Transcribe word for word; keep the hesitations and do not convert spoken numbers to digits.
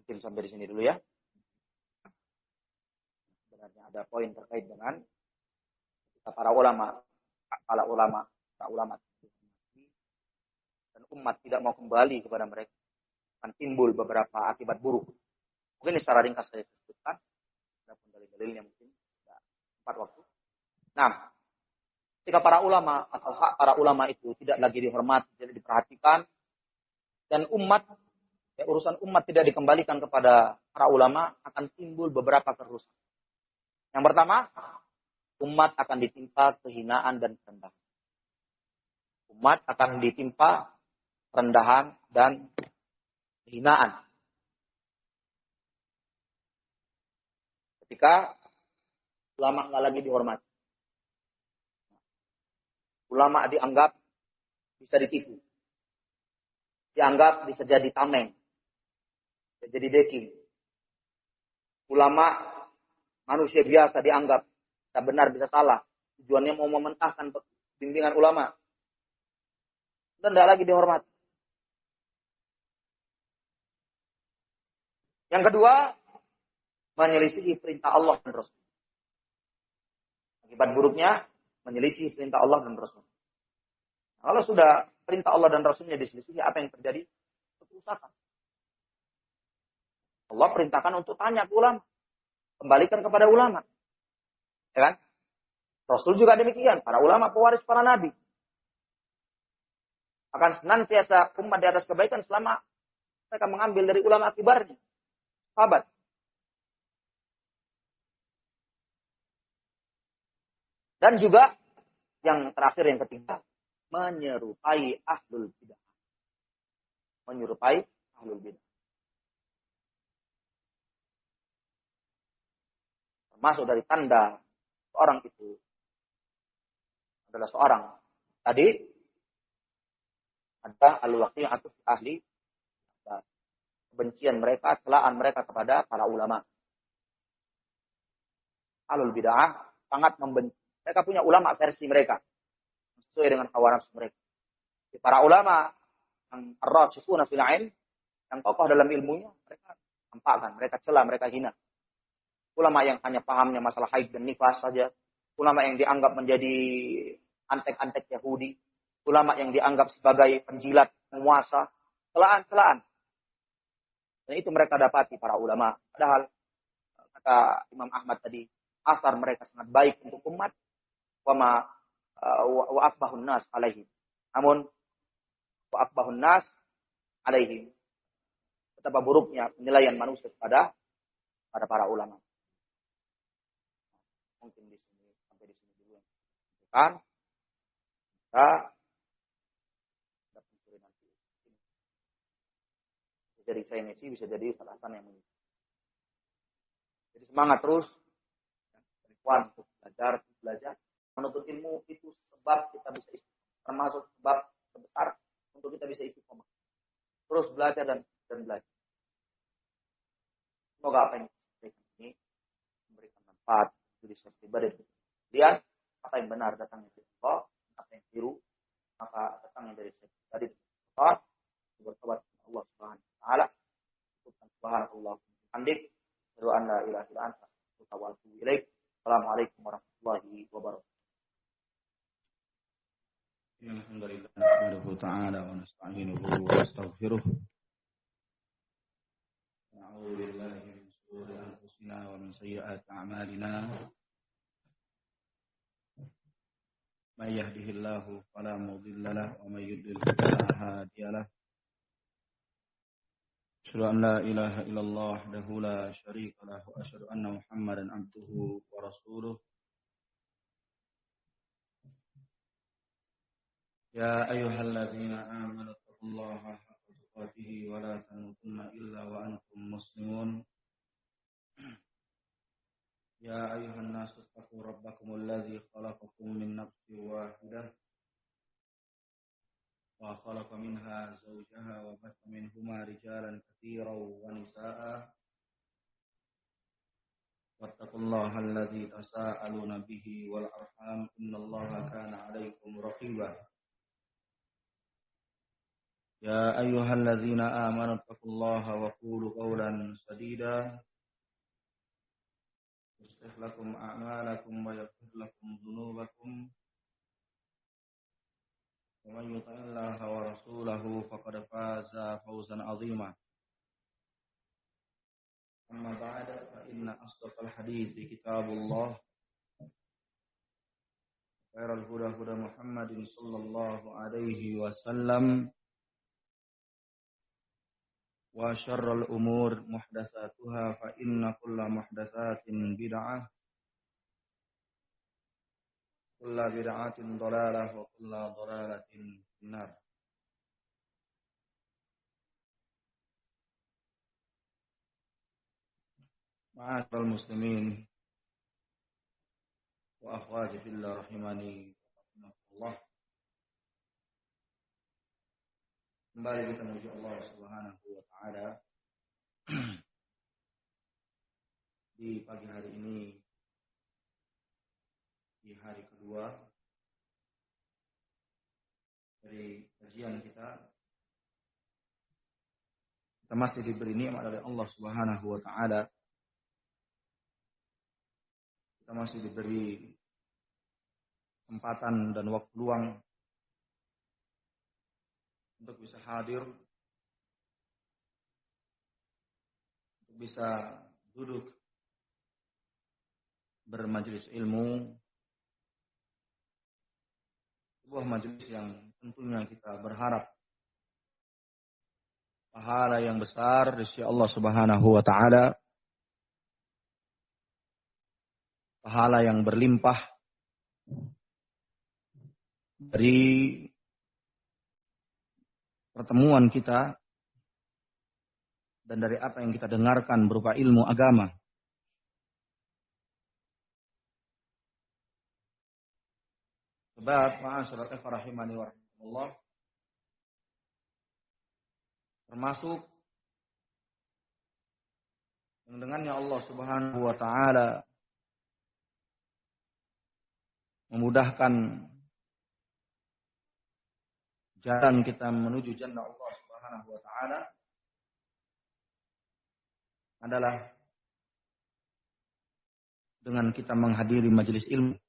Mungkin sampai di sini dulu ya. Sebenarnya ada poin terkait dengan para ulama, para ulama, para ulama dan umat tidak mau kembali kepada mereka, akan timbul beberapa akibat buruk. Mungkin secara ringkas saya sebutkan, adapun dalil-dalilnya mungkin tidak empat waktu. Nah, ketika para ulama atau hak para ulama itu tidak lagi dihormati, tidak diperhatikan, dan umat, ya, urusan umat tidak dikembalikan kepada para ulama, akan timbul beberapa kerusakan. Yang pertama, umat akan ditimpa kehinaan dan kerendahan. Umat akan ditimpa rendahan dan kehinaan. Ketika ulama nggak lagi dihormati. Ulama dianggap bisa ditipu. Dianggap bisa jadi tameng. Bisa jadi deking. Ulama manusia biasa dianggap bisa benar, bisa salah. Tujuannya mau mementahkan bimbingan ulama. Dan tidak lagi dihormati. Yang kedua, menyelisihi perintah Allah dan Rasul. Akibat buruknya, menyelisihi perintah Allah dan Rasul. Nah, kalau sudah perintah Allah dan Rasulnya diselisihi, apa yang terjadi? Kerusakan. Allah perintahkan untuk tanya ke ulama. Kembalikan kepada ulama. Ya kan? Rasul juga demikian. Para ulama pewaris para nabi. Akan senantiasa umat di atas kebaikan selama mereka mengambil dari ulama kibarnya. Sahabat. Dan juga yang terakhir, yang ketiga, menyerupai ahlul bidah. Menyerupai ahlul bidah. Termasuk dari tanda seorang itu adalah seorang. Tadi ada al-waqi'atu ahli, kebencian mereka, celaan mereka kepada para ulama. Ahlul bid'ah sangat membenci. Mereka punya ulama versi mereka. Sesuai dengan hawa nafsu mereka. Di para ulama yang ar-rasifuna fil ilm, yang kokoh dalam ilmunya, mereka tampakkan, mereka cela, mereka hina. Ulama yang hanya pahamnya masalah haid dan nifas saja. Ulama yang dianggap menjadi antek-antek Yahudi. Ulama yang dianggap sebagai penjilat, penguasa. Celaan-celaan. Dan itu mereka dapati para ulama. Padahal, kata Imam Ahmad tadi, asar mereka sangat baik untuk umat. Wama wa asbahun nas alaihim. Namun wa asbahun nas alaihim. Betapa buruknya penilaian manusia pada pada para ulama. Mungkin di sini sampai di sini dulu. Kan? Kita ada pencuri nanti. Bisa jadi saya Messi, bisa jadi salah satu yang menyusul. Jadi semangat terus. Perempuan untuk belajar, untuk belajar. Menuntut ilmu itu sebab kita bisa istiqomah. Termasuk sebab terbesar untuk kita bisa istiqomah. Terus belajar dan, dan belajar. Semoga apa yang kita ini memberikan manfaat bagi setiap pribadi. Kemudian apa yang benar datangnya dari Allah, apa yang keliru maka datangnya dari setiap pribadi. Allah bertobat kepada Allah Subhanahu wa taala. Subhanallah. Hamdik. Wa an la ilaha illa anta astaghfiruka wa atubu ilaik. Assalamualaikum warahmatullahi wabarakatuh. Alhamdulillah nahmaduhu ta'ala wa nasta'inuhu wa nastaghfiruh. Na'udzu billahi min shururi anfusina wa min sayyiati a'malina. May yahdihillahu fala mudilla lahu wa may yudlil fala hadiya lahu. Asyhadu an la ilaha illallah wahdahu la syarika lahu wa asyhadu anna Muhammadan abduhu wa rasuluh. يا أيها الذين آمنوا اتقوا الله حق تقاته ولا تموتن إلا وأنتم مسلمون يا أيها الناس اتقوا ربكم الذي خلقكم من نفس واحدة وخلق منها زوجها وبث منهما رجالا كثيرا ونساء واتقوا الله الذي تساءلون به والأرحام إن الله كان عليكم رقيبا يا أيها الذين آمنوا اتقوا الله وقولوا قولا سديدا يصلح لكم أعمالكم ويغفر لكم ذنوبكم ومن يطع الله ورسوله فقد فاز فوزا عظيما أما بعد فإن أصدق الحديث كتاب الله خير الهدى هدى محمد صلى الله عليه وسلم وشر الأمور محدثاتها فإن كل محدثات بدعة كل بدعة ضلالة وكل ضلالة في النار. معاشر المسلمين وأخواتي في الله رحمني الله. Kembali kita menuju Allah Subhanahu wa taala di pagi hari ini, di hari kedua dari kajian kita. Kita masih diberi nikmat dari Allah Subhanahu wa taala. Kita masih diberi kesempatan dan waktu luang untuk bisa hadir, untuk bisa duduk bermajelis ilmu, sebuah majelis yang tentunya kita berharap pahala yang besar dari sisi Allah Subhanahu wa taala, pahala yang berlimpah dari pertemuan kita dan dari apa yang kita dengarkan berupa ilmu agama. Sebab ma'asyiral ikhwah rahimani wa rahimakumullah, termasuk yang dengannya Allah Subhanahu wa taala memudahkan jalan kita menuju jannah Allah Subhanahu wa taala adalah dengan kita menghadiri majelis ilmu.